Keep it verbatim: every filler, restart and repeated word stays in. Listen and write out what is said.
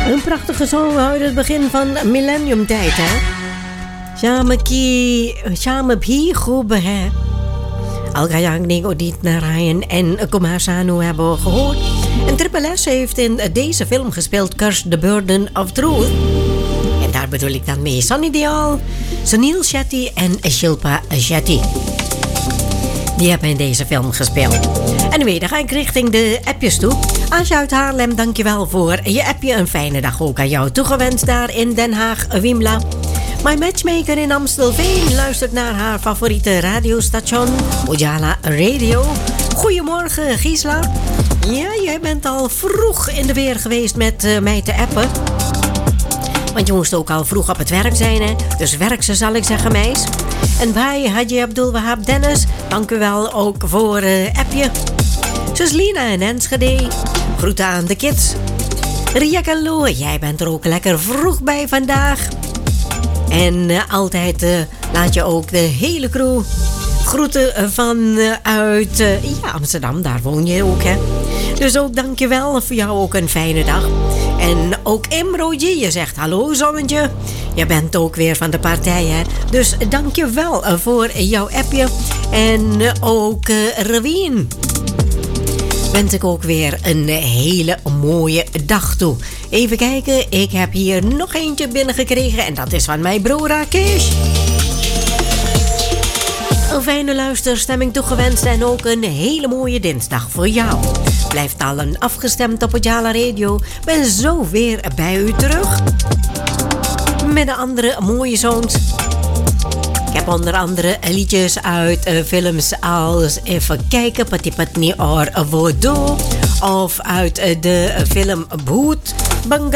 Een prachtige song uit het begin van millenniumtijd, hè? Shamaki, Shamabhi Goube, Algayang Nego Dit Narayan en Kumasanu hebben we gehoord. En Triple S heeft in deze film gespeeld Curse the Burden of Truth. En daar bedoel ik dan mee Sunny Deol, Sunil Shetty en Shilpa Shetty. Die hebben in deze film gespeeld. En nu dan ga ik richting de appjes toe. Asja uit Haarlem, dankjewel voor je appje. Een fijne dag ook aan jou toegewenst daar in Den Haag, Wimla. My matchmaker in Amstelveen luistert naar haar favoriete radiostation Ujala Radio. Goedemorgen Gisela. Ja, jij bent al vroeg in de weer geweest met uh, mij te appen. Want je moest ook al vroeg op het werk zijn, hè? Dus werk ze, zal ik zeggen, meis. En bij Hadji Abdul Wahab Dennis, dank u wel ook voor uh, appje. Zus Lina en Enschede, groeten aan de kids. Ria Kallo, jij bent er ook lekker vroeg bij vandaag. En uh, altijd uh, laat je ook de hele crew groeten vanuit uh, ja, Amsterdam, daar woon je ook, hè. Dus ook dankjewel, voor jou ook een fijne dag. En ook Imroji, je zegt hallo zonnetje. Je bent ook weer van de partij, hè. Dus dankjewel voor jouw appje. En ook uh, Ravien wens ik ook weer een hele mooie dag toe. Even kijken, ik heb hier nog eentje binnengekregen en dat is van mijn broer Rakesh. Een fijne luisterstemming toegewenst en ook een hele mooie dinsdag voor jou. Blijft allen afgestemd op Ujala Radio. Ben zo weer bij u terug. Met de andere mooie songs. Ik heb onder andere liedjes uit uh, films als, even kijken, Pati Patni or Voodoo. Of uit uh, de film Bhoot Bangla.